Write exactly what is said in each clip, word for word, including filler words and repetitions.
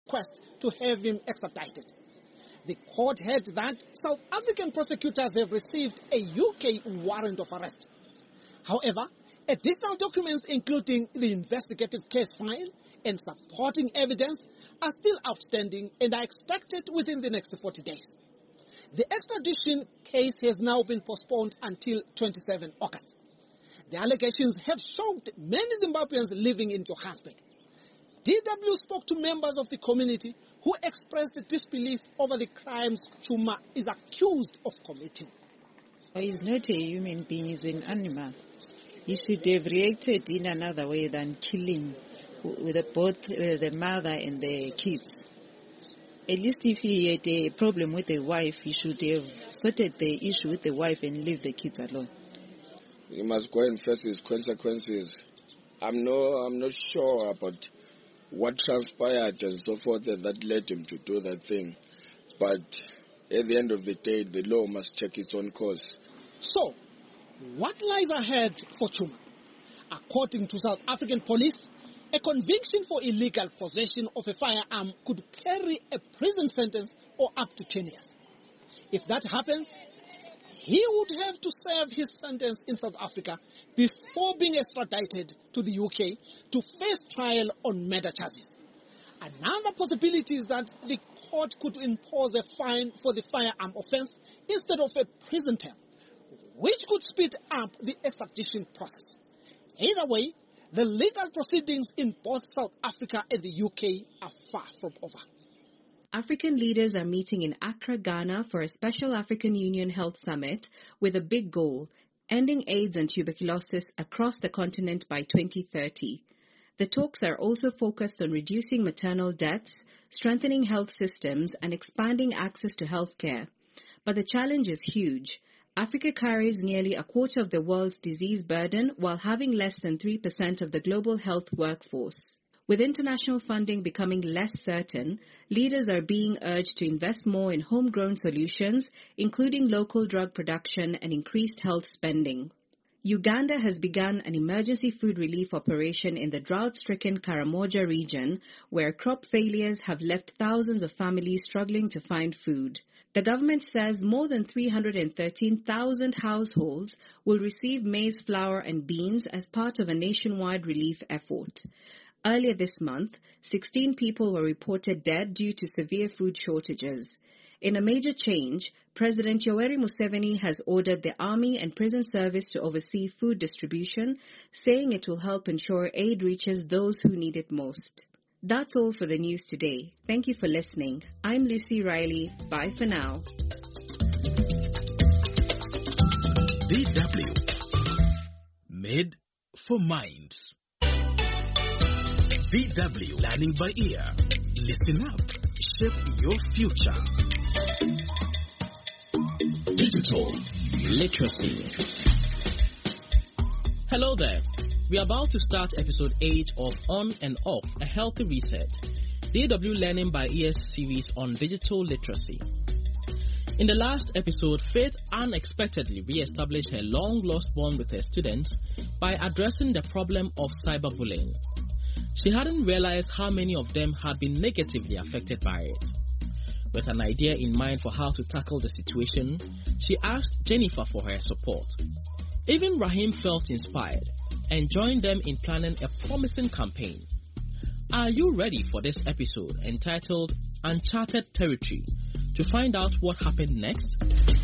request to have him extradited. The court heard that South African prosecutors have received a U K warrant of arrest. However, additional documents including the investigative case file and supporting evidence are still outstanding and are expected within the next forty days. The extradition case has now been postponed until the twenty-seventh of August. The allegations have shocked many Zimbabweans living in Johannesburg. D W spoke to members of the community who expressed disbelief over the crimes Chuma is accused of committing. He's not a human being, he's an animal. He should have reacted in another way than killing with both uh, the mother and the kids. At least if he had a problem with the wife, he should have sorted the issue with the wife and leave the kids alone. He must go and face his consequences. I'm no, I'm not sure about what transpired and so forth that led him to do that thing. But at the end of the day, the law must take its own course. So, what lies ahead for Chuma? According to South African police, a conviction for illegal possession of a firearm could carry a prison sentence or up to ten years. If that happens, he would have to serve his sentence in South Africa before being extradited to the U K to face trial on murder charges. Another possibility is that the court could impose a fine for the firearm offense instead of a prison term, which could speed up the extradition process. Either way, the legal proceedings in both South Africa and the U K are far from over. African leaders are meeting in Accra, Ghana for a special African Union Health Summit with a big goal, ending AIDS and tuberculosis across the continent by twenty thirty. The talks are also focused on reducing maternal deaths, strengthening health systems, and expanding access to healthcare. But the challenge is huge. Africa carries nearly a quarter of the world's disease burden while having less than three percent of the global health workforce. With international funding becoming less certain, leaders are being urged to invest more in homegrown solutions, including local drug production and increased health spending. Uganda has begun an emergency food relief operation in the drought-stricken Karamoja region, where crop failures have left thousands of families struggling to find food. The government says more than three hundred thirteen thousand households will receive maize flour and beans as part of a nationwide relief effort. Earlier this month, sixteen people were reported dead due to severe food shortages. In a major change, President Yoweri Museveni has ordered the Army and Prison Service to oversee food distribution, saying it will help ensure aid reaches those who need it most. That's all for the news today. Thank you for listening. I'm Lucy Riley. Bye for now. D W. Made for minds. D W. Learning by ear. Listen up. Shape your future. Digital literacy. Hello there. We are about to start episode eight of On and Off, a Healthy Reset, D W Learning by Ear series on digital literacy. In the last episode, Faith unexpectedly re-established her long-lost bond with her students by addressing the problem of cyberbullying. She hadn't realized how many of them had been negatively affected by it. With an idea in mind for how to tackle the situation, she asked Jennifer for her support. Even Rahim felt inspired and joined them in planning a promising campaign. Are you ready for this episode entitled Uncharted Territory to find out what happened next?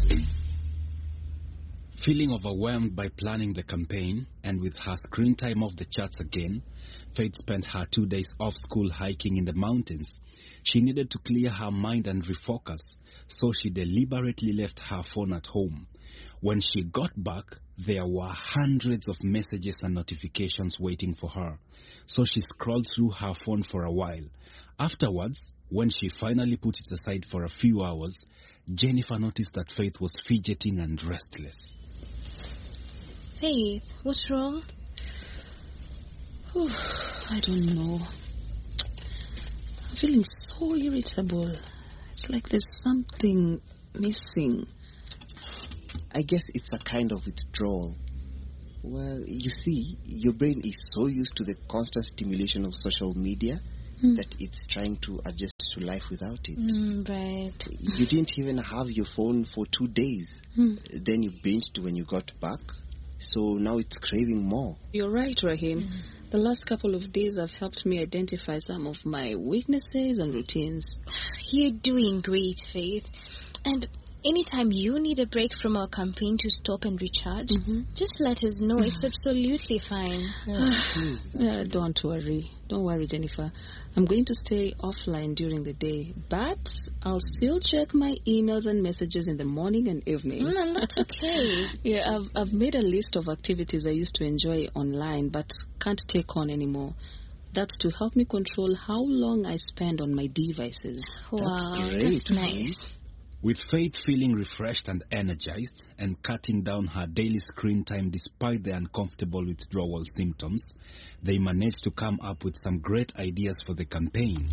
Feeling overwhelmed by planning the campaign and with her screen time off the charts again, Faith spent her two days off school hiking in the mountains. She needed to clear her mind and refocus, so she deliberately left her phone at home. When she got back, there were hundreds of messages and notifications waiting for her, so she scrolled through her phone for a while. Afterwards, when she finally put it aside for a few hours, Jennifer noticed that Faith was fidgeting and restless. Faith, what's wrong? Whew, I don't know. I'm feeling so irritable. It's like there's something missing. I guess it's a kind of withdrawal. Well, you see, your brain is so used to the constant stimulation of social media mm. that it's trying to adjust to life without it. Mm, right. You didn't even have your phone for two days. Mm. Then you binged when you got back. So now it's craving more. You're right, Rahim. Mm. The last couple of days have helped me identify some of my weaknesses and routines. You're doing great, Faith. And anytime you need a break from our campaign to stop and recharge, mm-hmm. just let us know. It's absolutely fine. uh, don't worry. Don't worry, Jennifer. I'm going to stay offline during the day, but I'll still check my emails and messages in the morning and evening. Mm, that's okay. yeah, I've, I've made a list of activities I used to enjoy online, but can't take on anymore. That's to help me control how long I spend on my devices. Wow, that's, great, that's nice. With Faith feeling refreshed and energized and cutting down her daily screen time despite the uncomfortable withdrawal symptoms, they managed to come up with some great ideas for the campaign.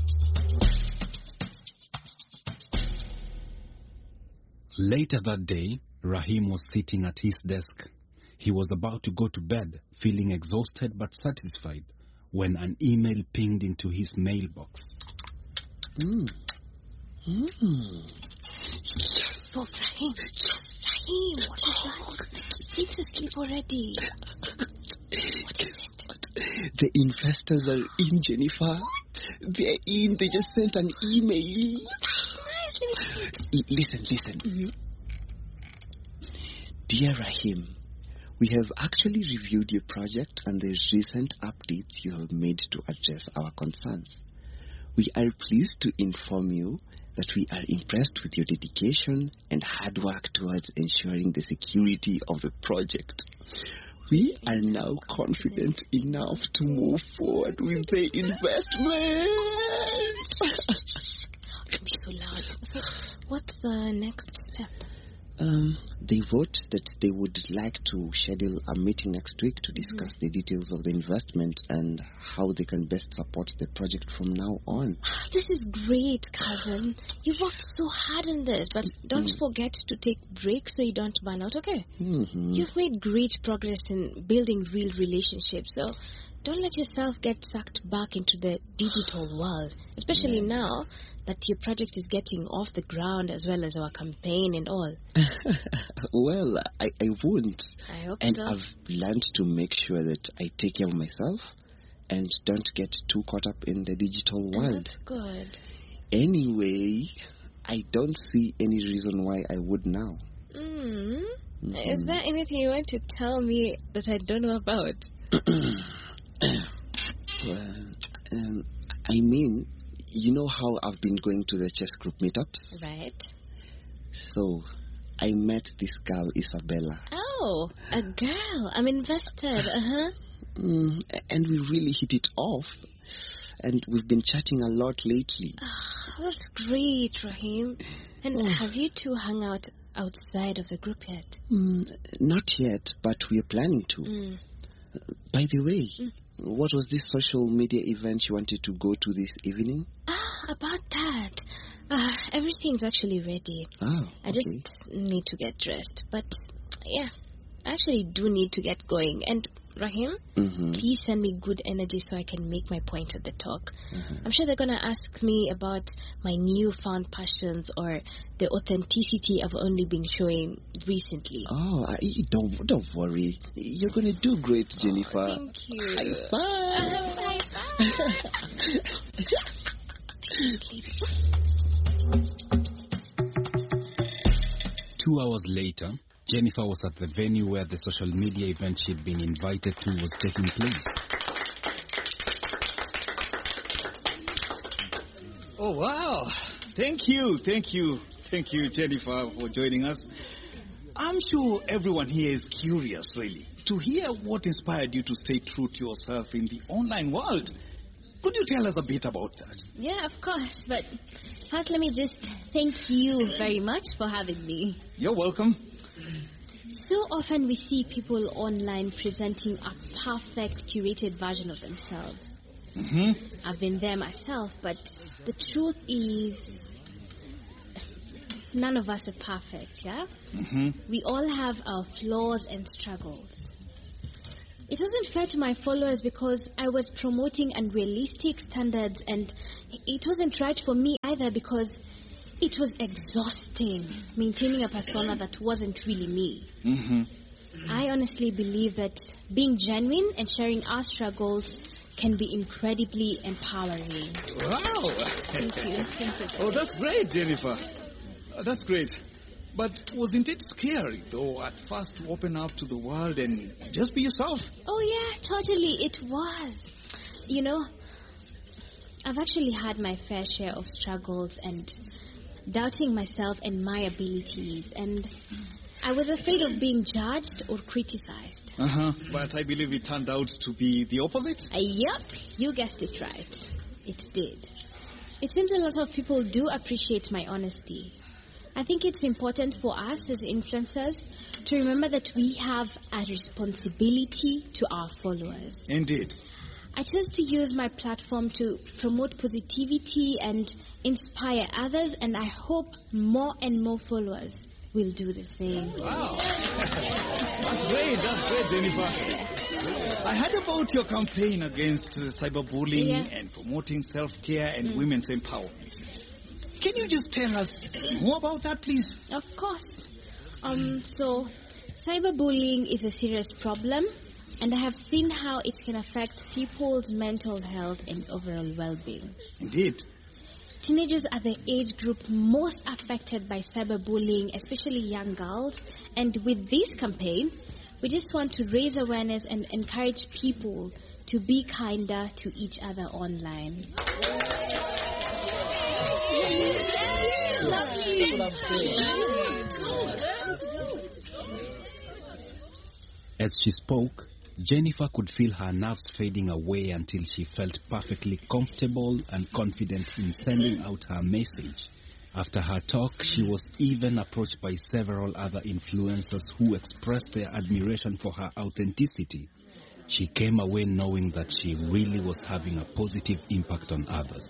Later that day, Rahim was sitting at his desk. He was about to go to bed, feeling exhausted but satisfied, when an email pinged into his mailbox. Mm. Mm. Yes, oh, Rahim. Yes, Rahim. What is that? Need to sleep already. What is it? The investors are in, Jennifer. They're in. They just sent an email. L- listen, listen. Mm-hmm. Dear Rahim, we have actually reviewed your project and the recent updates you have made to address our concerns. We are pleased to inform you that we are impressed with your dedication and hard work towards ensuring the security of the project. We are now confident enough to move forward with the investment. Don't be so loud. So, what's the next step? Um, they vote that they would like to schedule a meeting next week to discuss mm-hmm. the details of the investment and how they can best support the project from now on. This is great, cousin. You worked so hard on this, but don't mm. forget to take breaks so you don't burn out, okay? Mm-hmm. You've made great progress in building real relationships, so don't let yourself get sucked back into the digital world, especially yeah. now that your project is getting off the ground as well as our campaign and all. Well, I, I won't. I hope and so. I've learned to make sure that I take care of myself and don't get too caught up in the digital world. That's good. Anyway, I don't see any reason why I would now. Mm. Mm-hmm. Is there anything you want to tell me that I don't know about? Well, um, I mean, you know how I've been going to the chess group meetups? Right. So, I met this girl, Isabella. Oh, a girl. I'm invested. Uh-huh. Mm, and we really hit it off. And we've been chatting a lot lately. Oh, that's great, Rahim. And oh. have you two hung out outside of the group yet? Mm, not yet, but we're planning to. Mm. Uh, by the way, mm. what was this social media event you wanted to go to this evening? Ah, about that. Uh, everything's actually ready. Oh, I okay. just need to get dressed. But, yeah, I actually do need to get going. And, Rahim, mm-hmm. please send me good energy so I can make my point at the talk. Mm-hmm. I'm sure they're going to ask me about my newfound passions or the authenticity I've only been showing recently. Oh, I, don't don't worry. You're going to do great, Jennifer. Oh, thank you. High five. High five. Two hours later, Jennifer was at the venue where the social media event she'd been invited to was taking place. Oh, wow. Thank you, thank you, thank you, Jennifer, for joining us. I'm sure everyone here is curious, really, to hear what inspired you to stay true to yourself in the online world. Could you tell us a bit about that? Yeah, of course, but first let me just thank you very much for having me. You're welcome. So often we see people online presenting a perfect, curated version of themselves. Mm-hmm. I've been there myself, but the truth is none of us are perfect, yeah? Mm-hmm. We all have our flaws and struggles. It wasn't fair to my followers because I was promoting unrealistic standards, and it wasn't right for me either because it was exhausting maintaining a persona that wasn't really me. Mm-hmm. I honestly believe that being genuine and sharing our struggles can be incredibly empowering. Wow! Thank you. Thank you. Oh, that's great, Jennifer. Uh, that's great. But wasn't it scary, though, at first to open up to the world and just be yourself? Oh, yeah, totally. It was. You know, I've actually had my fair share of struggles and doubting myself and my abilities. And I was afraid of being judged or criticized. Uh-huh. But I believe it turned out to be the opposite? Uh, yep, you guessed it right. It did. It seems a lot of people do appreciate my honesty. I think it's important for us as influencers to remember that we have a responsibility to our followers. Indeed. I chose to use my platform to promote positivity and inspire others, and I hope more and more followers will do the same. Wow. That's great. That's great, Jennifer. I heard about your campaign against uh, cyberbullying Yeah. and promoting self-care and Mm. women's empowerment. Can you just tell us more about that, please? Of course. Um, so, cyberbullying is a serious problem, and I have seen how it can affect people's mental health and overall well-being. Indeed. Teenagers are the age group most affected by cyberbullying, especially young girls. And with this campaign, we just want to raise awareness and encourage people to be kinder to each other online. As she spoke, Jennifer could feel her nerves fading away until she felt perfectly comfortable and confident in sending out her message. After her talk, she was even approached by several other influencers who expressed their admiration for her authenticity. She came away knowing that she really was having a positive impact on others.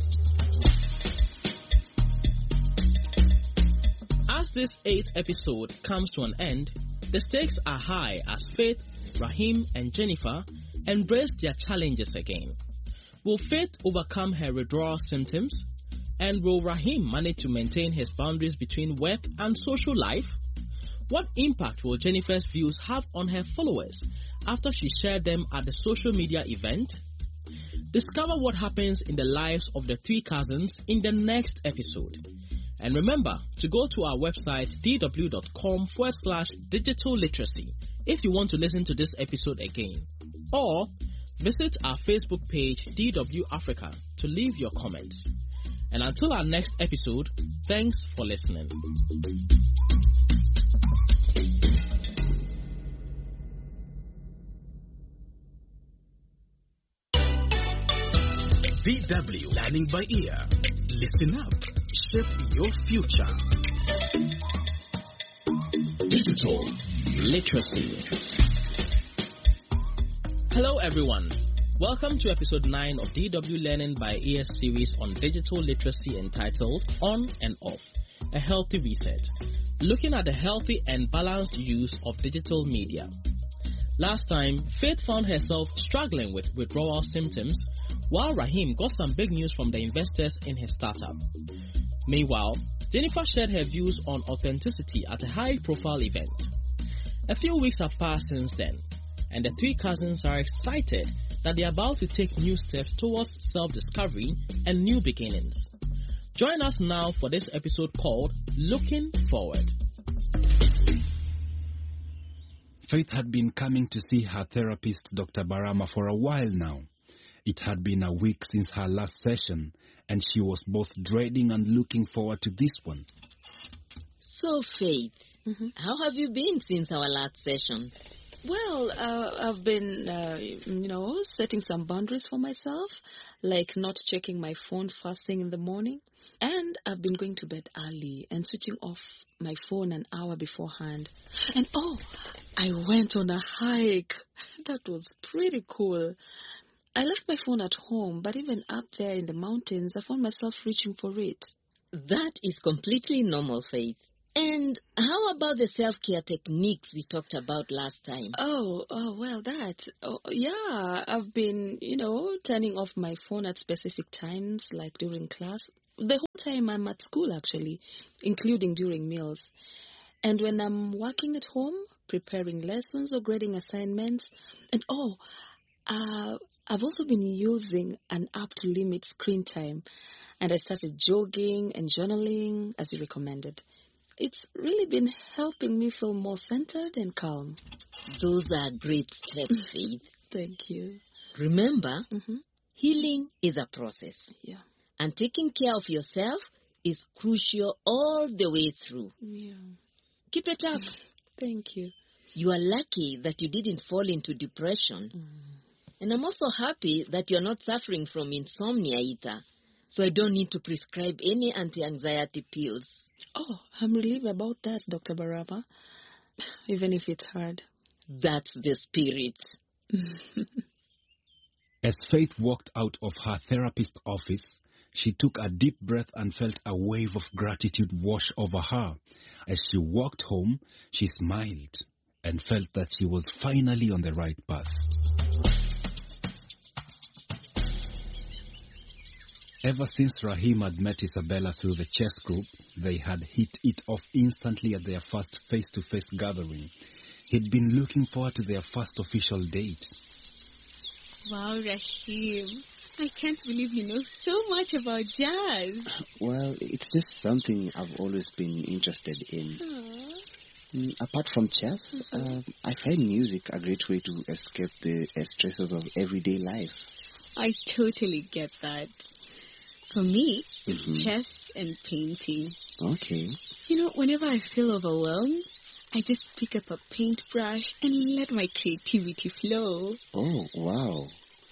As this eighth episode comes to an end, the stakes are high as Faith, Rahim, and Jennifer embrace their challenges again. Will Faith overcome her withdrawal symptoms? And will Rahim manage to maintain his boundaries between work and social life? What impact will Jennifer's views have on her followers after she shared them at the social media event? Discover what happens in the lives of the three cousins in the next episode. And remember to go to our website dw.com forward slash digital literacy if you want to listen to this episode again. Or visit our Facebook page D W Africa to leave your comments. And until our next episode, thanks for listening. D W Learning by Ear. Listen up. Shape your future. Digital literacy. Hello everyone. Welcome to episode nine of D W Learning by Ear series on digital literacy entitled On and Off, a healthy reset, looking at the healthy and balanced use of digital media. Last time, Faith found herself struggling with withdrawal symptoms, while Rahim got some big news from the investors in his startup. Meanwhile, Jennifer shared her views on authenticity at a high-profile event. A few weeks have passed since then, and the three cousins are excited that they are about to take new steps towards self-discovery and new beginnings. Join us now for this episode called Looking Forward. Faith had been coming to see her therapist, Doctor Barama, for a while now. It had been a week since her last session, and she was both dreading and looking forward to this one. So, Faith, mm-hmm. how have you been since our last session? Well, uh, I've been, uh, you know, setting some boundaries for myself, like not checking my phone first thing in the morning. And I've been going to bed early and switching off my phone an hour beforehand. And, oh, I went on a hike. That was pretty cool. I left my phone at home, but even up there in the mountains, I found myself reaching for it. That is completely normal, Faith. And how about the self-care techniques we talked about last time? Oh, oh, well, that. Oh, yeah, I've been, you know, turning off my phone at specific times, like during class. The whole time I'm at school, actually, including during meals. And when I'm working at home, preparing lessons or grading assignments. And, oh, uh, I've also been using an app to limit screen time. And I started jogging and journaling, as you recommended. It's really been helping me feel more centered and calm. Those are great steps, Faith. Thank you. Remember, Mm-hmm. healing is a process. Yeah. And taking care of yourself is crucial all the way through. Yeah. Keep it up. Thank you. You are lucky that you didn't fall into depression. Mm. And I'm also happy that you're not suffering from insomnia either. So I don't need to prescribe any anti-anxiety pills. Oh, I'm relieved about that, Doctor Baraba. Even if it's hard. That's the spirit. As Faith walked out of her therapist's office, she took a deep breath and felt a wave of gratitude wash over her. As she walked home, she smiled and felt that she was finally on the right path. Ever since Rahim had met Isabella through the chess group, they had hit it off instantly at their first face-to-face gathering. He'd been looking forward to their first official date. Wow, Rahim. I can't believe you know so much about jazz. Well, it's just something I've always been interested in. Aww. Mm, apart from chess, uh, I find music a great way to escape the uh, stresses of everyday life. I totally get that. For me, it's Mhm. chess and painting. Okay. You know, whenever I feel overwhelmed, I just pick up a paintbrush and let my creativity flow. Oh, wow.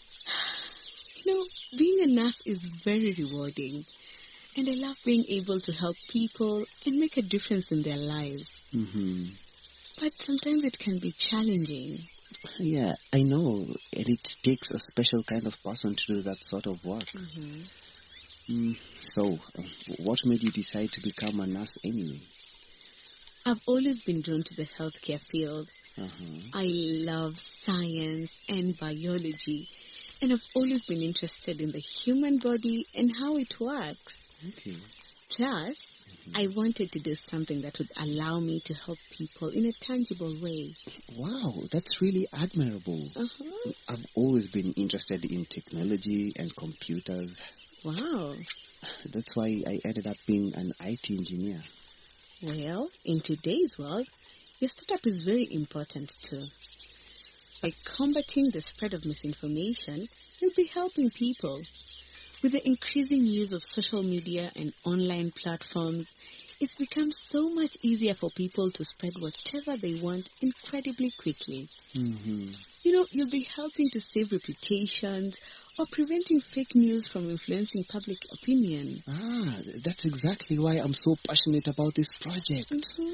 You know, being a nurse is very rewarding. And I love being able to help people and make a difference in their lives. Mm-hmm. But sometimes it can be challenging. Yeah, I know. And it takes a special kind of person to do that sort of work. Mm-hmm. Mm, so, uh, what made you decide to become a nurse anyway? I've always been drawn to the healthcare field. Uh-huh. I love science and biology. And I've always been interested in the human body and how it works. Okay. Plus, I wanted to do something that would allow me to help people in a tangible way. Wow, that's really admirable. Uh-huh. I've always been interested in technology and computers. Wow. That's why I ended up being an I T engineer. Well, in today's world, your startup is very important too. By combating the spread of misinformation, you'll be helping people. With the increasing use of social media and online platforms, it's become so much easier for people to spread whatever they want incredibly quickly. Mm-hmm. You know, you'll be helping to save reputations or preventing fake news from influencing public opinion. Ah, that's exactly why I'm so passionate about this project. Mm-hmm.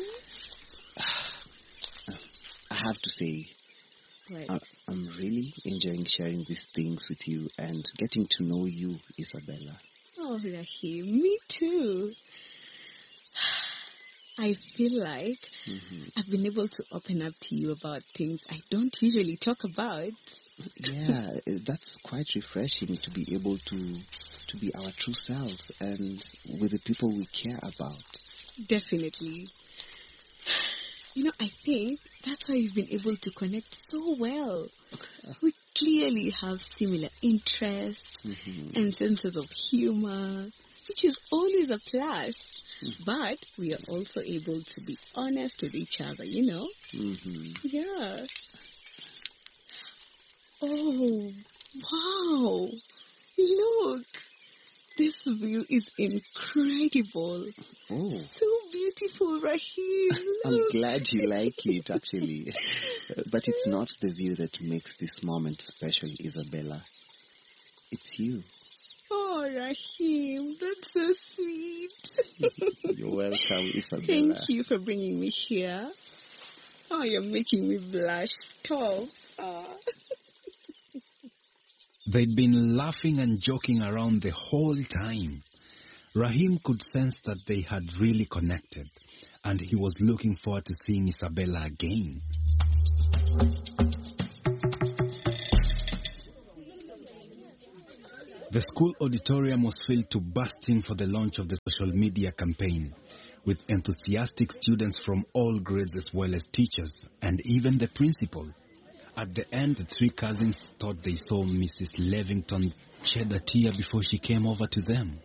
I have to say, Right. I, I'm really enjoying sharing these things with you and getting to know you, Isabella. Oh, Rahim, me too. I feel like Mm-hmm. I've been able to open up to you about things I don't usually talk about. Yeah, that's quite refreshing to be able to to be our true selves and with the people we care about. Definitely. You know, I think that's why we've been able to connect so well. We clearly have similar interests Mm-hmm. and senses of humor, which is always a plus. But we are also able to be honest with each other, you know? Mm-hmm. Yeah. Oh, wow. Look. This view is incredible. Oh, So beautiful, Rahim. I'm Look. glad you like it, actually. But it's not the view that makes this moment special, Isabella. It's you. Oh, Rahim, that's so sweet. You're welcome, Isabella. Thank you for bringing me here. Oh, you're making me blush. Stop. Ah. They'd been laughing and joking around the whole time. Rahim could sense that they had really connected, and he was looking forward to seeing Isabella again. The school auditorium was filled to bursting for the launch of the social media campaign, with enthusiastic students from all grades as well as teachers and even the principal. At the end, the three cousins thought they saw Missus Levington shed a tear before she came over to them.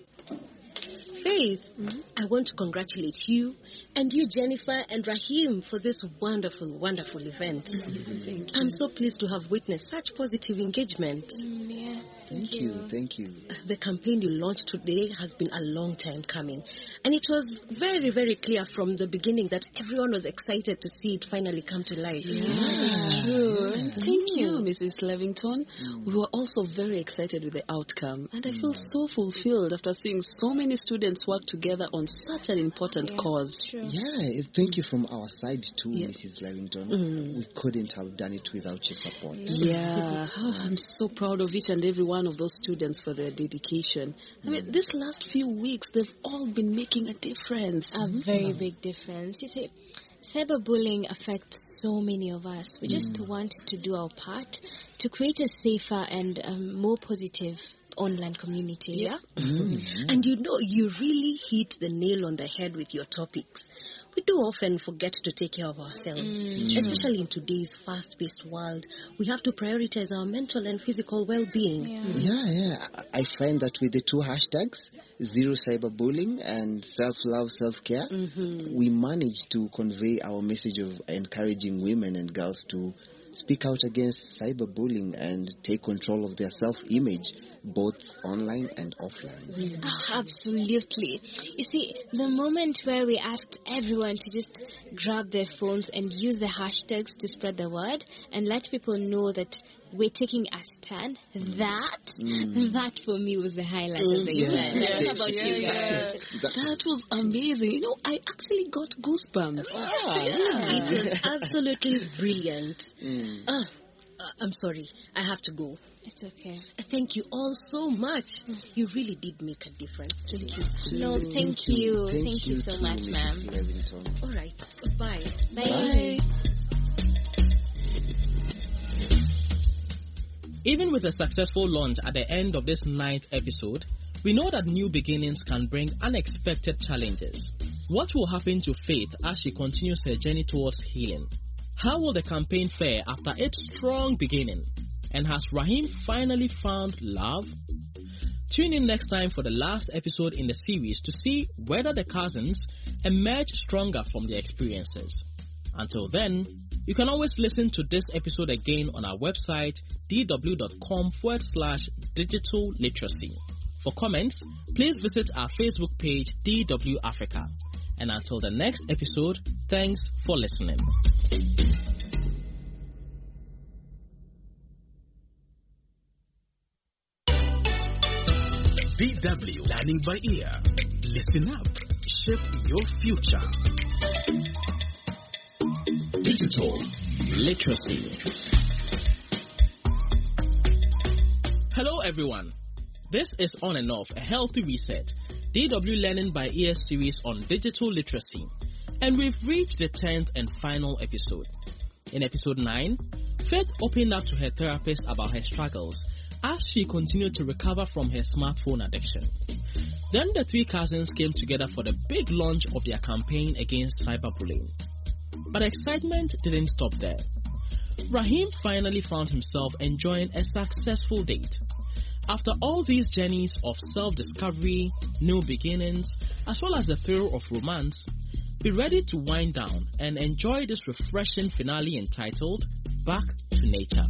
Faith, mm-hmm. I want to congratulate you and you, Jennifer, and Rahim for this wonderful, wonderful event. Mm-hmm. Thank you. I'm so pleased to have witnessed such positive engagement. Mm, yeah. Thank you, thank you. The campaign you launched today has been a long time coming. And it was very, very clear from the beginning that everyone was excited to see it finally come to life. Yeah, yeah. True. Yeah. Thank you, Missus Levington. Mm. We were also very excited with the outcome. And I feel mm. so fulfilled after seeing so many students work together on such an important yeah, cause. Sure. Yeah, thank you from our side too, yeah. Missus Levington. Mm. We couldn't have done it without your support. Yeah, oh, I'm so proud of each and every one of those students for their dedication. I mean, this last few weeks, they've all been making a difference. A very big difference. You see, cyberbullying affects so many of us. We just mm. want to do our part to create a safer and um, more positive online community. Yeah. Mm-hmm. And you know, you really hit the nail on the head with your topics. We do often forget to take care of ourselves, mm. especially in today's fast-paced world. We have to prioritize our mental and physical well-being. Yeah, yeah. yeah. I find that with the two hashtags, Zero Cyberbullying and Self-Love, Self-Care, mm-hmm. we manage to convey our message of encouraging women and girls to speak out against cyberbullying and take control of their self-image, both online and offline. Mm. Oh, absolutely. You see, the moment where we asked everyone to just grab their phones and use the hashtags to spread the word and let people know that we're taking a stand, that, mm. that for me was the highlight mm. of the yeah. event. Yeah. How about yeah, you yeah. guys? That, that was amazing. You know, I actually got goosebumps. Ah, yeah. It was absolutely brilliant. Mm. Uh, uh, I'm sorry, I have to go. It's okay. Thank you all so much. You really did make a difference. Thank you. No, thank, thank you. you. Thank, thank you, you so too, much, ma'am. All right. Bye. Bye. Bye. Even with a successful launch at the end of this ninth episode, we know that new beginnings can bring unexpected challenges. What will happen to Faith as she continues her journey towards healing? How will the campaign fare after its strong beginning? And has Rahim finally found love? Tune in next time for the last episode in the series to see whether the cousins emerge stronger from their experiences. Until then, you can always listen to this episode again on our website dw.com forward slash digital literacy. For comments, please visit our Facebook page D W Africa. And until the next episode, thanks for listening. D W Learning by Ear. Listen up. Shape your future. Digital literacy. Hello everyone. This is On and Off, a healthy reset. D W Learning by Ear series on digital literacy. And we've reached the tenth and final episode. In episode nine, Faith opened up to her therapist about her struggles as she continued to recover from her smartphone addiction. Then the three cousins came together for the big launch of their campaign against cyberbullying. But excitement didn't stop there. Rahim finally found himself enjoying a successful date. After all these journeys of self-discovery, new beginnings, as well as the thrill of romance, be ready to wind down and enjoy this refreshing finale entitled Back to Nature.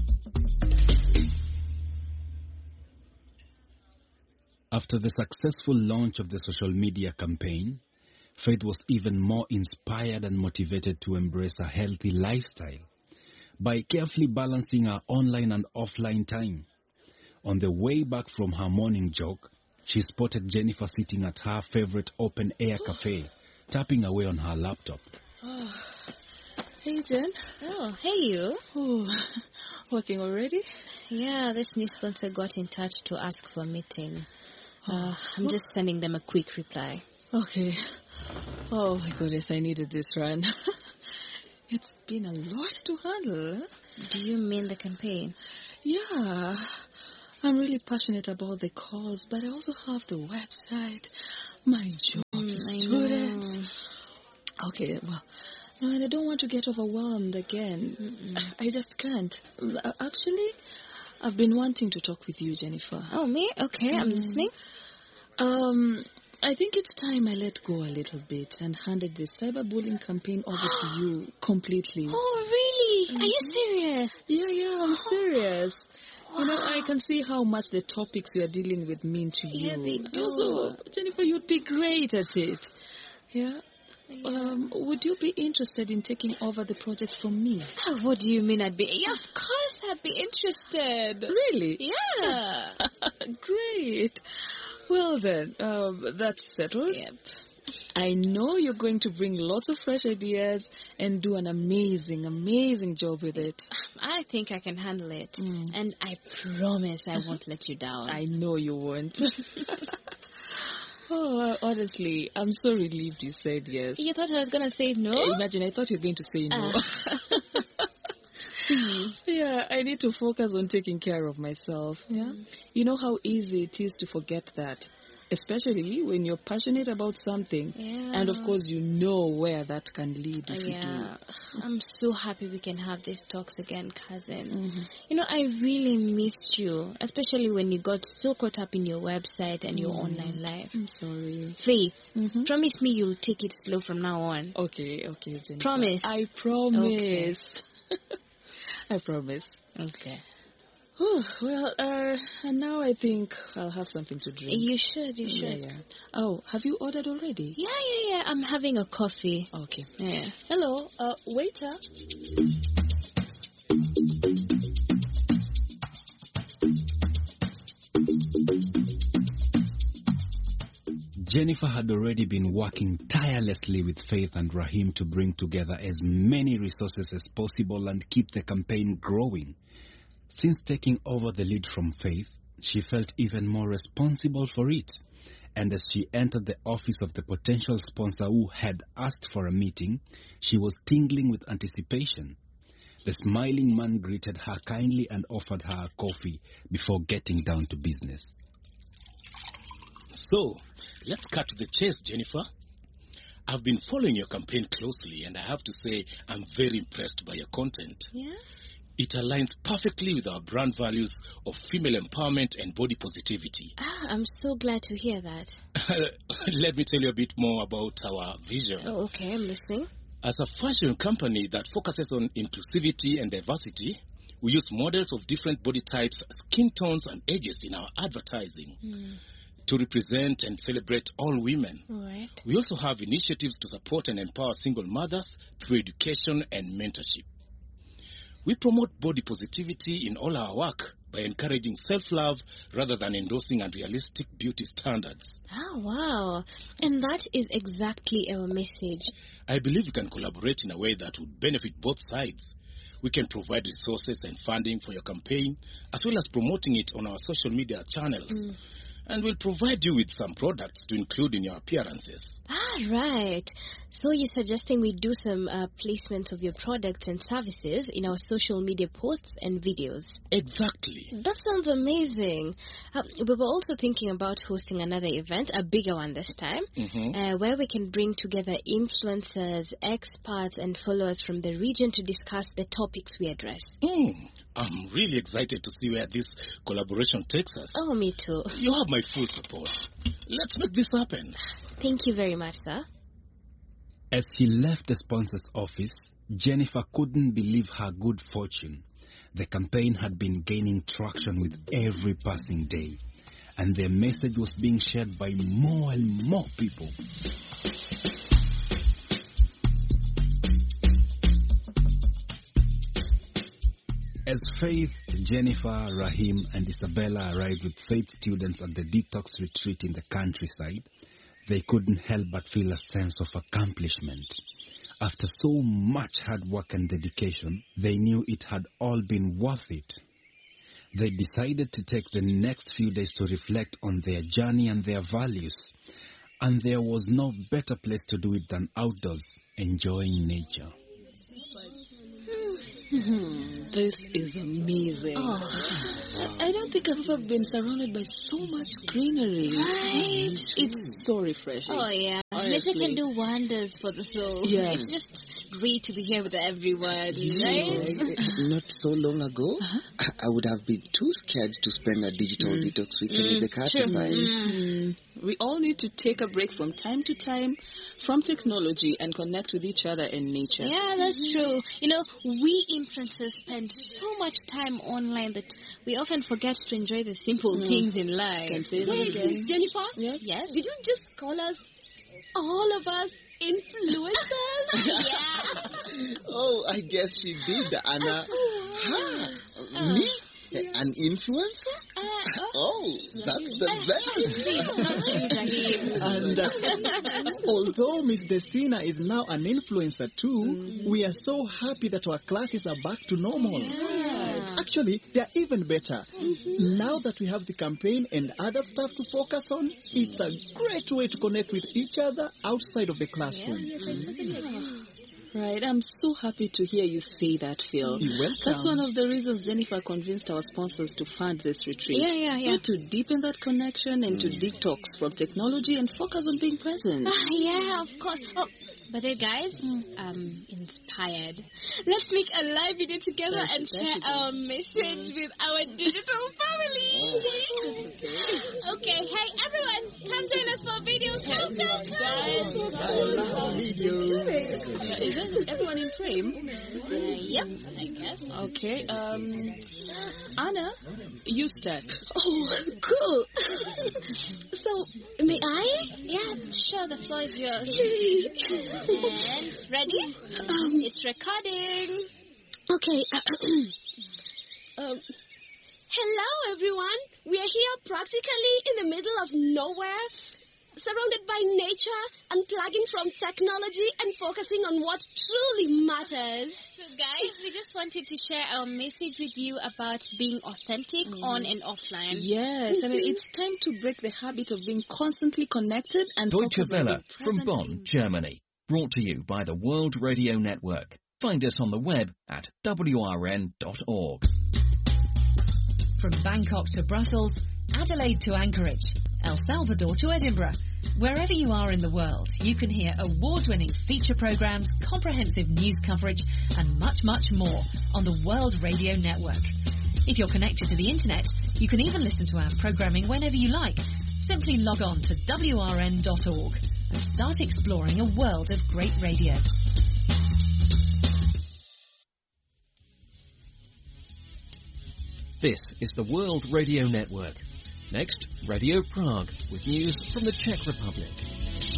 After the successful launch of the social media campaign, Faith was even more inspired and motivated to embrace a healthy lifestyle by carefully balancing her online and offline time. On the way back from her morning jog, she spotted Jennifer sitting at her favorite open-air cafe, tapping away on her laptop. Oh. Hey, Jen. Oh, hey, you. Oh, working already? Yeah, this new sponsor got in touch to ask for a meeting. Uh, I'm just sending them a quick reply. Okay. Oh my goodness, I needed this run. It's been a lot to handle. Do you mean the campaign? Yeah. I'm really passionate about the cause, but I also have the website, my job, Mm, I students. know. Okay, well, no, and I don't want to get overwhelmed again. Mm-mm. I just can't. Uh, Actually, I've been wanting to talk with you, Jennifer. Oh, me? Okay, I'm Mm. listening. Um, I think it's time I let go a little bit and handed the cyberbullying campaign over to you completely. Oh, really? Are you serious? Yeah, yeah, I'm serious. You know, I can see how much the topics we are dealing with mean to you. Yeah, they do. Also, Jennifer, you'd be great at it. Yeah? Um, would you be interested in taking over the project from me? Oh, what do you mean I'd be? Yeah, of course I'd be interested. Really? Yeah. Great. Well then, um, that's settled. Yep. I know you're going to bring lots of fresh ideas and do an amazing, amazing job with it. I think I can handle it. Mm. And I promise I won't let you down. I know you won't. Oh, honestly, I'm so relieved you said yes. You thought I was going to say no? Imagine, I thought you were going to say no. Ah. Yeah, I need to focus on taking care of myself. Yeah, Mm. you know how easy it is to forget that, especially when you're passionate about something, Yeah. and of course you know where that can lead if you Yeah, I'm so happy we can have these talks again, cousin. do. Mm-hmm. You know, I really missed you, especially when you got so caught up in your website and your Mm. online life. I'm sorry. Faith, Mm-hmm. promise me you'll take it slow from now on. Okay, okay, Jennifer. Promise. I promise. I promise. Okay. Whew, well, uh, and now I think I'll have something to drink. You should, you Yeah, should. yeah. Oh, have you ordered already? Yeah, yeah, yeah. I'm having a coffee. Okay. Yeah. Hello, uh, waiter. Jennifer had already been working tirelessly with Faith and Rahim to bring together as many resources as possible and keep the campaign growing. Since taking over the lead from Faith, she felt even more responsible for it. And as she entered the office of the potential sponsor who had asked for a meeting, she was tingling with anticipation. The smiling man greeted her kindly and offered her a coffee before getting down to business. So, let's cut to the chase, Jennifer. I've been following your campaign closely, and I have to say I'm very impressed by your content. Yeah? It aligns perfectly with our brand values of female empowerment and body positivity. Ah, I'm so glad to hear that. Let me tell you a bit more about our vision. Oh, okay, I'm listening. As a fashion company that focuses on inclusivity and diversity, we use models of different body types, skin tones, and ages in our advertising Hmm. to represent and celebrate all women. All right. We also have initiatives to support and empower single mothers through education and mentorship. We promote body positivity in all our work by encouraging self-love rather than endorsing unrealistic beauty standards. Oh, wow. And that is exactly our message. I believe we can collaborate in a way that would benefit both sides. We can provide resources and funding for your campaign, as well as promoting it on our social media channels. Mm. And we'll provide you with some products to include in your appearances. Ah, right. So you're suggesting we do some uh, placement of your products and services in our social media posts and videos? Exactly. That sounds amazing. Uh, we were also thinking about hosting another event, a bigger one this time, Mm-hmm. uh, where we can bring together influencers, experts, and followers from the region to discuss the topics we address. Mm, I'm really excited to see where this collaboration takes us. Oh, me too. You have my full support. Let's make this happen. Thank you very much, sir. As she left the sponsor's office, Jennifer couldn't believe her good fortune. The campaign had been gaining traction with every passing day, and their message was being shared by more and more people. As Faith, Jennifer, Rahim, and Isabella arrived with Faith students at the detox retreat in the countryside, they couldn't help but feel a sense of accomplishment. After so much hard work and dedication, they knew it had all been worth it. They decided to take the next few days to reflect on their journey and their values. And there was no better place to do it than outdoors, enjoying nature. Hmm, this is amazing. Oh. I don't think I've ever been surrounded by so much greenery. Right? It's so refreshing. Oh, yeah. Honestly. Nature can do wonders for the soul. Yeah. It's just great to be here with everyone, You right? know, not so long ago, Uh-huh. I would have been too scared to spend a digital Mm. detox weekend Mm, with the countryside. Mm. We all need to take a break from time to time from technology and connect with each other and nature. Yeah, that's true. You know, we influencers spend so much time online that we often forget to enjoy the simple Mm. things in life. Can say that Wait, again. Miss Jennifer? Yes? Yes? Did you just call us, all of us, influencers? Yeah. Oh, I guess she did, Anna. Huh? Me? An influencer? Oh, that's the best. And uh, although Miss Destina is now an influencer too, mm-hmm. we are so happy that our classes are back to normal. Yeah. Actually, they are even better. Mm-hmm. Now that we have the campaign and other stuff to focus on, it's a great way to connect with each other outside of the classroom. Yeah, yes, mm-hmm. Right, I'm so happy to hear you say that, Phil. You're welcome. That's one of the reasons Jennifer convinced our sponsors to fund this retreat. Yeah, yeah, yeah. To deepen that connection and to detox from technology and focus on being present. Ah, yeah, of course. Oh, but hey, guys, I'm inspired. Let's make a live video together That's, and that's share our message with our digital family. Oh, okay. Okay, hey, everyone, come join us for video. Come, come, come. Is that everyone in frame? Uh, yep, I guess. Okay, um, Anna, you start. Oh, cool. So, may I? Yeah, sure, the floor is yours. And ready? Um, it's recording. Okay. um, hello, everyone. We are here practically in the middle of nowhere, surrounded by nature, unplugging from technology and focusing on what truly matters. So, guys, we just wanted to share our message with you about being authentic mm. on and offline. Yes, I mean, it's time to break the habit of being constantly connected and Deutsche Welle from present. Bonn, Germany. Brought to you by the World Radio Network. Find us on the web at w r n dot org. From Bangkok to Brussels, Adelaide to Anchorage, El Salvador to Edinburgh. Wherever you are in the world, you can hear award-winning feature programs, comprehensive news coverage, and much, much more on the World Radio Network. If you're connected to the internet, you can even listen to our programming whenever you like. Simply log on to w r n dot org and start exploring a world of great radio. This is the World Radio Network. Next, Radio Prague with news from the Czech Republic.